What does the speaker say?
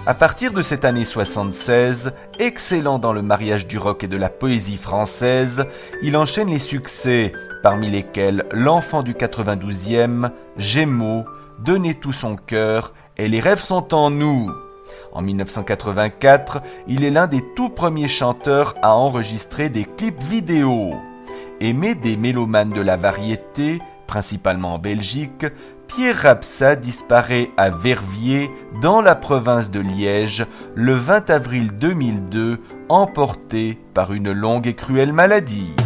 À partir de cette année 76, excellent dans le mariage du rock et de la poésie française, il enchaîne les succès, parmi lesquels L'Enfant du 92e, Gémeaux, Donner tout son cœur et Les rêves sont en nous. En 1984, il est l'un des tout premiers chanteurs à enregistrer des clips vidéo. Aimé des mélomanes de la variété, principalement en Belgique, Pierre Rapsat disparaît à Verviers, dans la province de Liège, le 20 avril 2002, emporté par une longue et cruelle maladie.